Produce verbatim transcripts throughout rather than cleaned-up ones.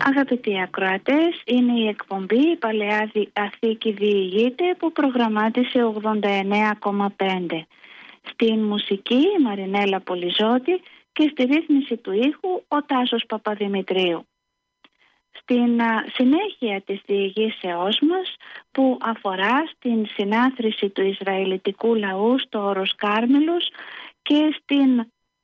Αγαπητοί ακροατές, είναι η εκπομπή «Η Παλαιά Αθήκη διηγείται» που προγραμμάτισε ογδόντα εννέα κόμμα πέντε. Στην μουσική η Μαρινέλα Πολυζώτη και στη ρύθμιση του ήχου ο Τάσος Παπαδημητρίου. Στην συνέχεια της διηγήσεώς μας, που αφορά στην συνάθρηση του Ισραηλιτικού λαού στο όρος Κάρμελος και στην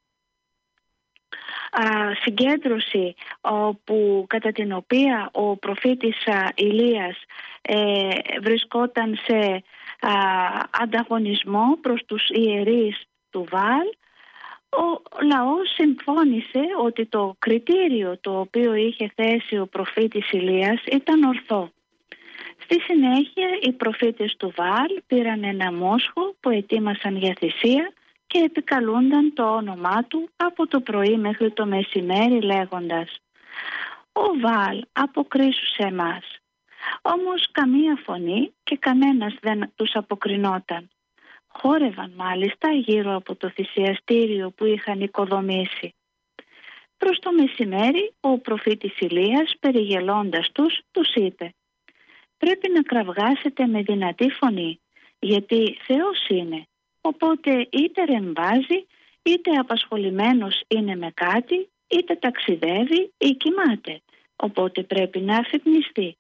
α, συγκέντρωση όπου, κατά την οποία ο προφήτης α, Ηλίας ε, βρισκόταν σε α, ανταγωνισμό προς τους ιερείς του Βάλ, ο λαός συμφώνησε ότι το κριτήριο το οποίο είχε θέσει ο προφήτης Ηλίας ήταν ορθό. Στη συνέχεια οι προφήτες του Βάλ πήραν ένα μόσχο που ετοίμασαν για θυσία και επικαλούνταν το όνομά του από το πρωί μέχρι το μεσημέρι λέγοντας «Ο Βάλ, αποκρίσου σε εμάς». Όμως καμία φωνή και κανένας δεν τους αποκρινόταν. Χόρευαν μάλιστα γύρω από το θυσιαστήριο που είχαν οικοδομήσει. Προς το μεσημέρι ο προφήτης Ηλίας, περιγελώντας τους, τους είπε «Πρέπει να κραυγάσετε με δυνατή φωνή, γιατί Θεός είναι, οπότε είτε ρεμβάζει, είτε απασχολημένος είναι με κάτι, είτε ταξιδεύει ή κοιμάται, οπότε πρέπει να αφυπνιστεί».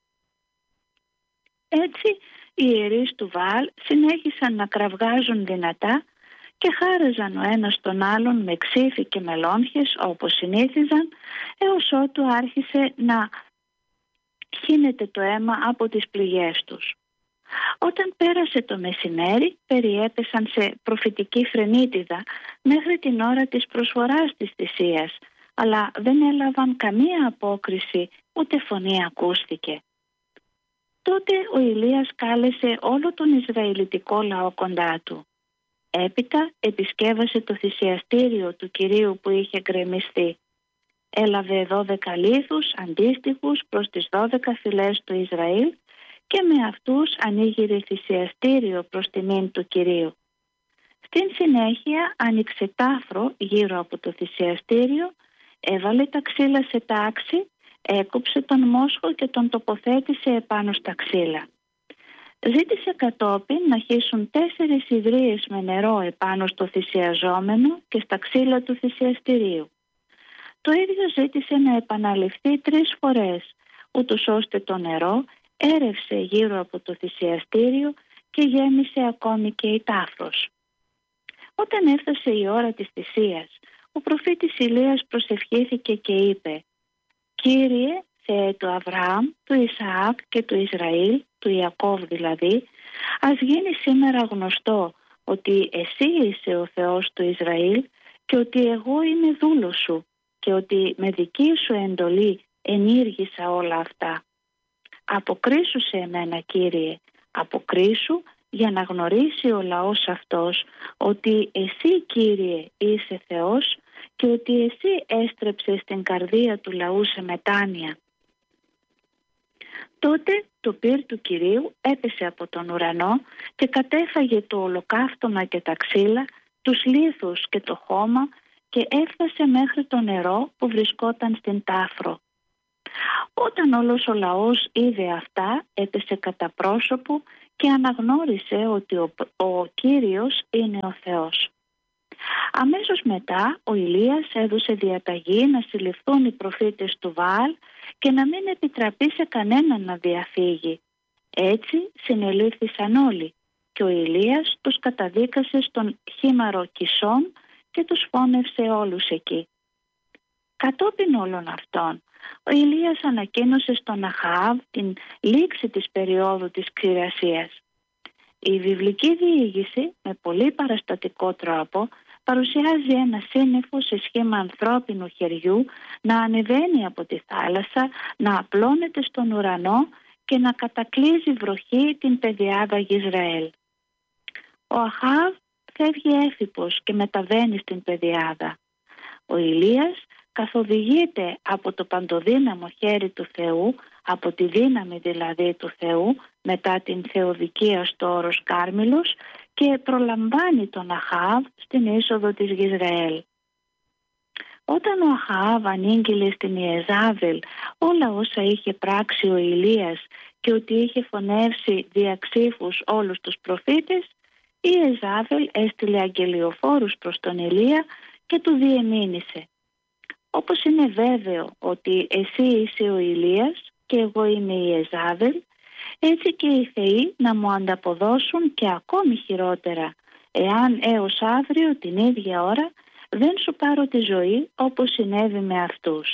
Έτσι οι ιερείς του Βάλ συνέχισαν να κραυγάζουν δυνατά και χάραζαν ο ένας τον άλλον με ξύφη και με λόγχες όπως συνήθιζαν, έως ότου άρχισε να χύνεται το αίμα από τις πληγές τους. Όταν πέρασε το μεσημέρι, περιέπεσαν σε προφητική φρενίτιδα μέχρι την ώρα της προσφοράς της θυσίας, αλλά δεν έλαβαν καμία απόκριση, ούτε φωνή ακούστηκε. Τότε ο Ηλίας κάλεσε όλο τον Ισραηλιτικό λαό κοντά του. Έπειτα επισκέβασε το θυσιαστήριο του Κυρίου που είχε γκρεμιστεί. Έλαβε δώδεκα λίθους αντίστοιχους προς τις δώδεκα φυλές του Ισραήλ και με αυτούς ανοίγειρε θυσιαστήριο προς τιμήν του Κυρίου. Στην συνέχεια άνοιξε τάφρο γύρω από το θυσιαστήριο, έβαλε τα ξύλα σε τάξη, έκοψε τον μόσχο και τον τοποθέτησε επάνω στα ξύλα. Ζήτησε κατόπιν να χύσουν τέσσερις ιδρύες με νερό επάνω στο θυσιαζόμενο και στα ξύλα του θυσιαστηρίου. Το ίδιο ζήτησε να επαναληφθεί τρεις φορές, ούτως ώστε το νερό έρευσε γύρω από το θυσιαστήριο και γέμισε ακόμη και η τάφρος. Όταν έφτασε η ώρα της θυσίας, ο προφήτης Ηλίας προσευχήθηκε και είπε «Κύριε, Θεέ του Αβραάμ, του Ισαάκ και του Ισραήλ, του Ιακώβ δηλαδή, ας γίνει σήμερα γνωστό ότι εσύ είσαι ο Θεός του Ισραήλ και ότι εγώ είμαι δούλος σου και ότι με δική σου εντολή ενήργησα όλα αυτά. Αποκρίσου σε εμένα, Κύριε, αποκρίσου για να γνωρίσει ο λαός αυτός ότι εσύ, Κύριε, είσαι Θεός και ότι εσύ έστρεψες την καρδία του λαού σε μετάνοια». Τότε το πυρ του Κυρίου έπεσε από τον ουρανό και κατέφαγε το ολοκαύτωμα και τα ξύλα, τους λίθους και το χώμα και έφτασε μέχρι το νερό που βρισκόταν στην τάφρο. Όταν όλος ο λαός είδε αυτά, έπεσε κατά πρόσωπο και αναγνώρισε ότι ο, ο Κύριος είναι ο Θεός. Αμέσως μετά ο Ηλίας έδωσε διαταγή να συλληφθούν οι προφήτες του Βαάλ και να μην επιτραπεί σε κανέναν να διαφύγει. Έτσι συνελήφθησαν όλοι και ο Ηλίας τους καταδίκασε στον χήμαρο Κισών και τους φώνευσε όλους εκεί. Κατόπιν όλων αυτών, ο Ηλίας ανακοίνωσε στον Αχαάβ την λήξη της περίοδου της ξηρασίας. Η βιβλική διήγηση με πολύ παραστατικό τρόπο παρουσιάζει ένα σύννεφο σε σχήμα ανθρώπινου χεριού να ανεβαίνει από τη θάλασσα, να απλώνεται στον ουρανό και να κατακλείζει βροχή την πεδιάδα Ισραήλ. Ο Αχαάβ φεύγει έφυπος και μεταβαίνει στην πεδιάδα. Ο Ηλίας καθοδηγείται από το παντοδύναμο χέρι του Θεού, από τη δύναμη δηλαδή του Θεού, μετά την θεοδικία στο όρος Κάρμελος και προλαμβάνει τον Αχαάβ στην είσοδο της Ισραήλ. Όταν ο Αχαάβ ανήγγειλε στην Ιεζάβελ όλα όσα είχε πράξει ο Ηλίας και ότι είχε φωνεύσει διαξύφους όλους τους προφήτες, η Εζάβελ έστειλε αγγελιοφόρους προς τον Ηλία και του διεμήνυσε: όπως είναι βέβαιο ότι εσύ είσαι ο Ηλίας και εγώ είμαι η Εζάβελ, έτσι και οι θεοί να μου ανταποδώσουν και ακόμη χειρότερα, εάν έως αύριο την ίδια ώρα δεν σου πάρω τη ζωή όπως συνέβη με αυτούς.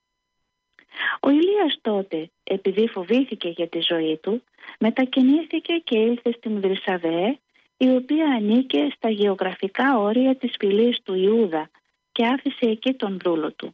Ο Ηλίας τότε, επειδή φοβήθηκε για τη ζωή του, μετακινήθηκε και ήλθε στην Βρυσαβέ, η οποία ανήκε στα γεωγραφικά όρια της φυλής του Ιούδα, και άφησε εκεί τον δούλο του.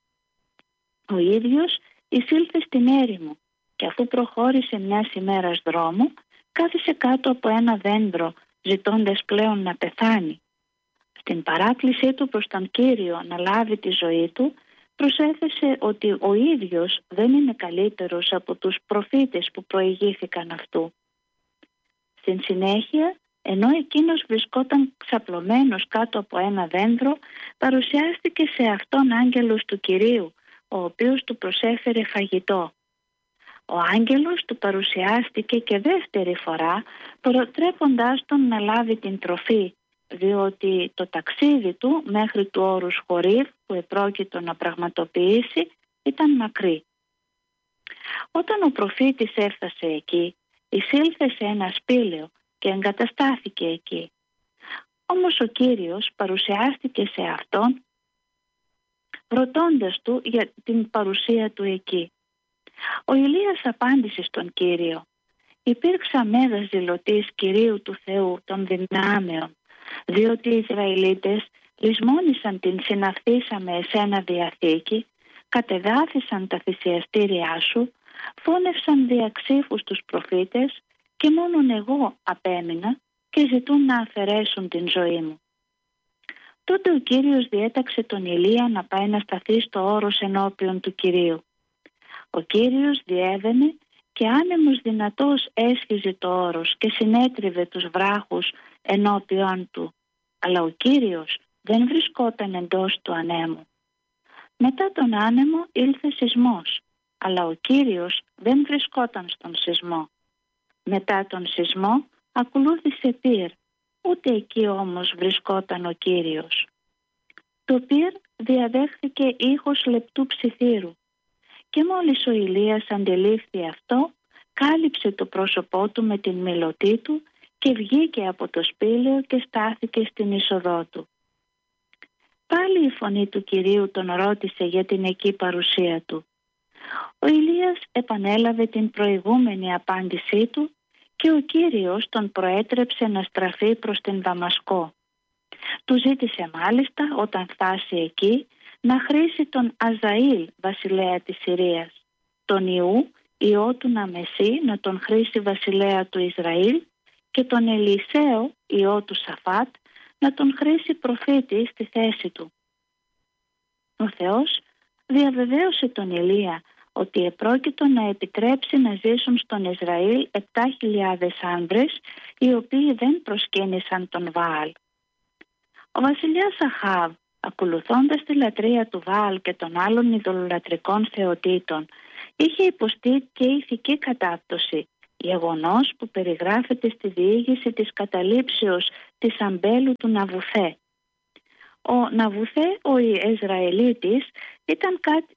Ο ίδιος εισήλθε στην έρημο και αφού προχώρησε μιας ημέρας δρόμο, κάθισε κάτω από ένα δέντρο, ζητώντας πλέον να πεθάνει. Στην παράκλησή του προς τον Κύριο να λάβει τη ζωή του, προσέθεσε ότι ο ίδιος δεν είναι καλύτερος από τους προφήτες που προηγήθηκαν αυτού. Στην συνέχεια, ενώ εκείνος βρισκόταν ξαπλωμένος κάτω από ένα δέντρο, παρουσιάστηκε σε αυτόν άγγελος του Κυρίου, ο οποίος του προσέφερε φαγητό. Ο άγγελος του παρουσιάστηκε και δεύτερη φορά, προτρέποντάς τον να λάβει την τροφή, διότι το ταξίδι του μέχρι του όρους Χορίβ που επρόκειτο να πραγματοποιήσει ήταν μακρύ. Όταν ο προφήτης έφτασε εκεί, εισήλθε σε ένα σπήλαιο και εγκαταστάθηκε εκεί. Όμως ο Κύριος παρουσιάστηκε σε αυτόν, ρωτώντας του για την παρουσία του εκεί. Ο Ηλίας απάντησε στον Κύριο: «Υπήρξα μέγας ζηλωτής Κυρίου του Θεού των δυνάμεων, διότι οι Ισραηλίτες λησμόνησαν την συναυθήσα με εσένα διαθήκη, κατεδάφισαν τα θυσιαστήριά σου, φώνευσαν διαξύφους τους προφήτες και μόνον εγώ απέμεινα και ζητούν να αφαιρέσουν την ζωή μου». Τότε ο Κύριος διέταξε τον Ηλία να πάει να σταθεί στο όρος ενώπιον του Κυρίου. Ο Κύριος διέβαινε και άνεμος δυνατός έσχιζε το όρος και συνέτριβε τους βράχους ενώπιον του, αλλά ο Κύριος δεν βρισκόταν εντός του ανέμου. Μετά τον άνεμο ήλθε σεισμός, αλλά ο Κύριος δεν βρισκόταν στον σεισμό. Μετά τον σεισμό ακολούθησε πυρ, ούτε εκεί όμως βρισκόταν ο Κύριος. Το πυρ διαδέχθηκε ήχος λεπτού ψιθύρου και μόλις ο Ηλίας αντελήφθη αυτό, κάλυψε το πρόσωπό του με την μηλωτή του και βγήκε από το σπήλαιο και στάθηκε στην είσοδό του. Πάλι η φωνή του Κυρίου τον ρώτησε για την εκεί παρουσία του. Ο Ηλίας επανέλαβε την προηγούμενη απάντησή του και ο Κύριος τον προέτρεψε να στραφεί προς την Δαμασκό. Του ζήτησε μάλιστα όταν φτάσει εκεί να χρήσει τον Αζαήλ βασιλέα της Συρίας, τον Ιού ιό του Ναμεσί να τον χρήσει βασιλέα του Ισραήλ και τον Ελισαίο ιό του Σαφάτ να τον χρήσει προφήτη στη θέση του. Ο Θεός διαβεβαίωσε τον Ηλία ότι επρόκειτο να επιτρέψει να ζήσουν στον Ισραήλ επτά χιλιάδες άνδρες οι οποίοι δεν προσκύνησαν τον Βαάλ. Ο βασιλιάς Αχάβ, ακολουθώντας τη λατρεία του Βαάλ και των άλλων ειδωλολατρικών θεοτήτων, είχε υποστεί και ηθική κατάπτωση, γεγονός που περιγράφεται στη διήγηση της καταλήψεως της αμπέλου του Ναβουθέ. Ο Ναβουθέ, ο Ισραηλίτης, ήταν